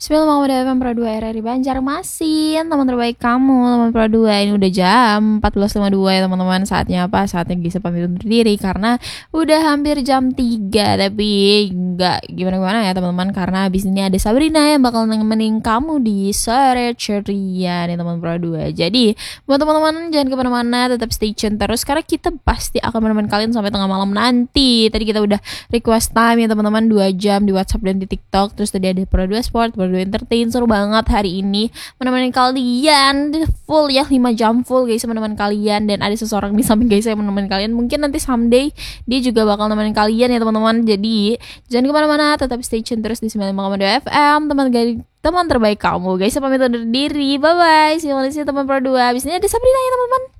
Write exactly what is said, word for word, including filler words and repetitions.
Bismillahirrahmanirrahim. Teman Pro dua R R I Banjarmasin, teman terbaik kamu, teman Pro dua. Ini udah jam empat belas lewat dua ya teman-teman. Saatnya apa? Saatnya Gisa pamit undur diri karena udah hampir jam tiga. Tapi nggak gimana-gimana ya teman-teman, karena abis ini ada Sabrina yang bakal nemenin kamu di sore ceria nih teman Pro dua. Jadi buat teman-teman jangan kemana-mana, tetap stay tune terus karena kita pasti akan menemani kalian sampai tengah malam nanti. Tadi kita udah request time ya teman-teman, dua jam di WhatsApp dan di TikTok. Terus tadi ada Pro dua Sport, Pro dua Entertain. Seru banget hari ini menemani kalian full ya, lima jam full guys menemani kalian. Dan ada seseorang di samping guys yang menemani kalian. Mungkin nanti someday dia juga bakal nemenin kalian ya teman-teman. Jadi jangan kemana-mana, tetap stay tune terus di sembilan puluh koma dua F M. Teman teman terbaik kamu guys. Saya pamit undur diri, bye bye. See you later teman Pro dua. Abis ini ada Sabrina ya teman-teman.